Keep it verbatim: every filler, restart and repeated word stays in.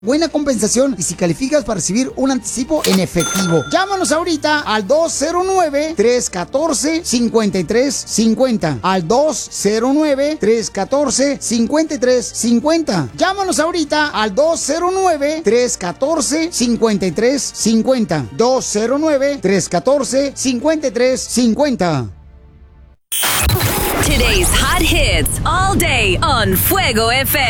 buena compensación y si calificas para recibir un anticipo en efectivo. Llámanos ahorita al dos cero nueve, tres uno cuatro, cinco tres cinco cero. Al dos cero nueve, tres uno cuatro, cinco tres cinco cero. Llámanos ahorita al dos cero nueve, tres uno cuatro, cinco tres cinco cero. dos cero nueve, tres uno cuatro, cinco tres cinco cero. Today's hot hits all day on Fuego F M.